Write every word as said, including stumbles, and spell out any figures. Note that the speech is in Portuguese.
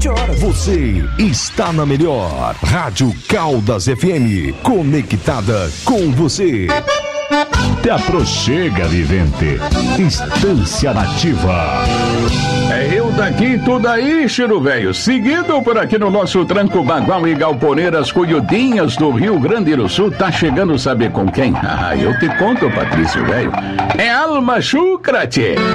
Você está na melhor Rádio Caldas F M, conectada com você. Te aproxega, vivente. Estância Nativa. É eu daqui, tu daí, cheiro velho. Seguido por aqui no nosso tranco bagual e galponeiras Cuiudinhas do Rio Grande do Sul. Tá chegando, saber com quem? Ah, eu te conto, Patrício velho. É Alma Chucra, tchê.